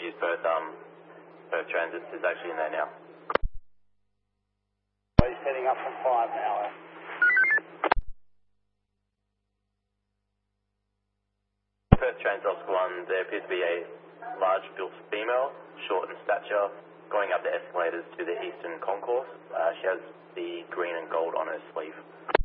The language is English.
Apologies, Perth Transit is actually in there now. He's heading up from 5 now. Perth Transit Oscar 1, there appears to be a large built female, short in stature, going up the escalators to the eastern concourse. She has the green and gold on her sleeve.